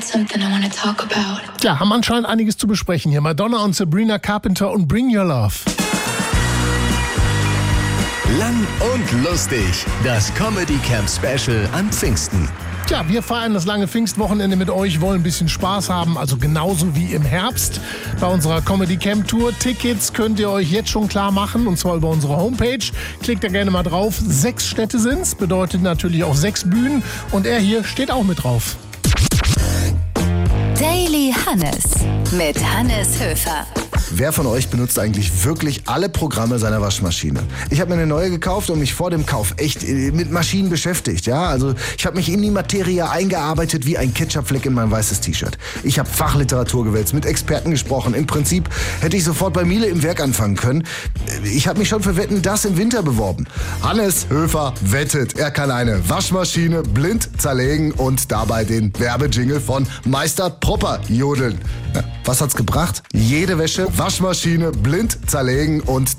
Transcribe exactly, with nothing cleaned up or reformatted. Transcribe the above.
something I wanna talk about. Ja, haben anscheinend einiges zu besprechen hier. Madonna und Sabrina Carpenter und Bring Your Love. Lang und lustig, das Comedy Camp Special an Pfingsten. Ja, wir feiern das lange Pfingstwochenende mit euch, wollen ein bisschen Spaß haben, also genauso wie im Herbst bei unserer Comedy Camp Tour. Tickets könnt ihr euch jetzt schon klar machen, und zwar über unsere Homepage. Klickt da gerne mal drauf. Sechs Städte sind's, bedeutet natürlich auch sechs Bühnen, und er hier steht auch mit drauf. Daily Hannes mit Hannes Höfer. Wer von euch benutzt eigentlich wirklich alle Programme seiner Waschmaschine? Ich habe mir eine neue gekauft und mich vor dem Kauf echt mit Maschinen beschäftigt. Ja, also ich habe mich in die Materie eingearbeitet wie ein Ketchupfleck in mein weißes T-Shirt. Ich habe Fachliteratur gewälzt, mit Experten gesprochen. Im Prinzip hätte ich sofort bei Miele im Werk anfangen können. Ich habe mich schon für Wetten, das im Winter beworben. Hannes Höfer wettet, er kann eine Waschmaschine blind zerlegen und dabei den Werbejingle von Meister Propper jodeln. Ja, was hat's gebracht? Jede Wäsche, Waschmaschine blind zerlegen und